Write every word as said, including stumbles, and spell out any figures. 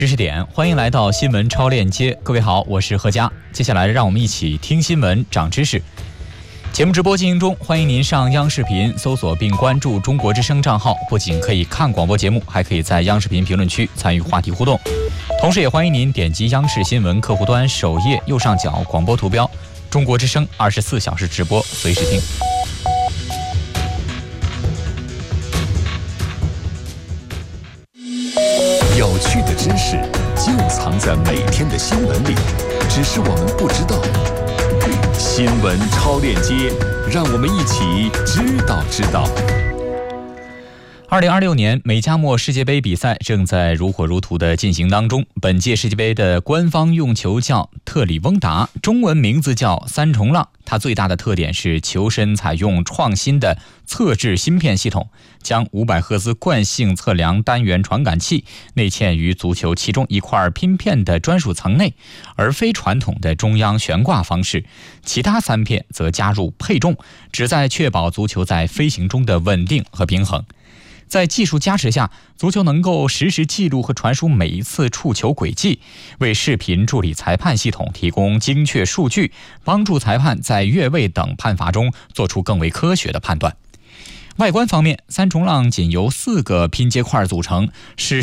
知识点，欢迎来到新闻超链接。各位好，我是何佳。接下来让我们一起听新闻长知识。节目直播进行中，欢迎您上央视频搜索并关注中国之声账号，不仅可以看广播节目，还可以在央视频评论区参与话题互动。同时也欢迎您点击央视新闻客户端首页右上角广播图标，中国之声二十四小时直播，随时听。 有趣的知识就藏在每天的新闻里，只是我们不知道。新闻超链接，让我们一起知道知道。 二零二六年美加墨世界杯比赛正在如火如荼的进行当中。本届世界杯的官方用球叫特里翁达，中文名字叫三重浪。它最大的特点是球身采用创新的测制芯片系统，将五百赫兹惯性测量单元传感器内嵌于足球其中一块拼片的专属层内，而非传统的中央悬挂方式。其他三片则加入配重，旨在确保足球在飞行中的稳定和平衡。在技术加持下，足球能够实时记录和传输每一次触球轨迹，为视频助理裁判系统提供精确数据，帮助裁判在越位等判罚中做出更为科学的判断。外观方面，三重浪仅由四个拼接块组成，是